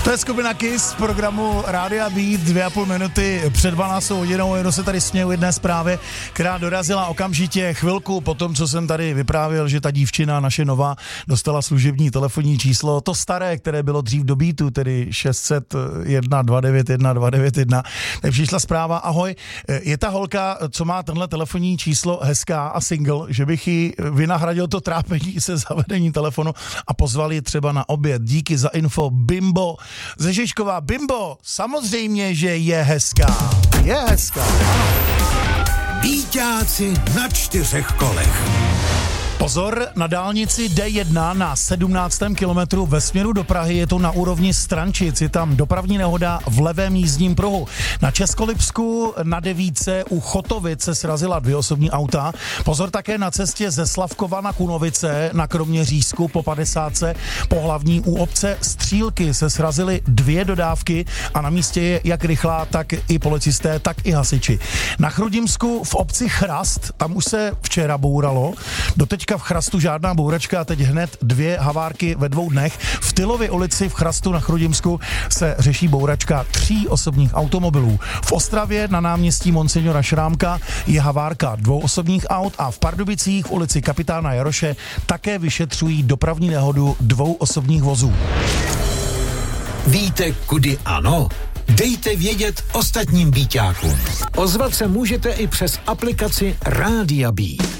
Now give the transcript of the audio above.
To je skupina Kiss z programu Rádia Beat, 2,5 minuty před 12 hodinou, jenom se tady směju jedné zprávě, která dorazila okamžitě chvilku po tom, co jsem tady vyprávěl, že ta dívčina, naše nová, dostala služební telefonní číslo, to staré, které bylo dřív do Beatu, tedy 601 291 291, tak přišla zpráva, ahoj, je ta holka, co má tenhle telefonní číslo hezká a single, že bych jí vynahradil to trápení se zavedením telefonu a pozval ji třeba na oběd. Díky za info, Bimbo ze Žižkova. Bimbo, samozřejmě, že je hezká. Je hezká. Bíťáci na 4 kolech. Pozor, na dálnici D1 na 17. kilometru ve směru do Prahy je to na úrovni Strančic. Je tam dopravní nehoda v levém jízdním pruhu. Na Českolipsku na Devíce u Chotovic se srazila 2 osobní auta. Pozor také na cestě ze Slavkova na Kunovice na Kroměřížsku po 50. Po hlavní u obce Střílky se srazily 2 dodávky a na místě je jak rychlá, tak i policisté, tak i hasiči. Na Chrudimsku v obci Chrast, tam už se včera bouralo, doteďka v Chrastu žádná bouračka a teď hned 2 havárky ve 2 dnech. V Tylově ulici v Chrastu na Chrudimsku se řeší bouračka 3 osobních automobilů. V Ostravě na náměstí Monsignora Šrámka je havárka 2 osobních aut a v Pardubicích v ulici Kapitána Jaroše také vyšetřují dopravní nehodu 2 osobních vozů. Víte, kudy ano? Dejte vědět ostatním bíťákům. Ozvat se můžete i přes aplikaci Rádia Beat.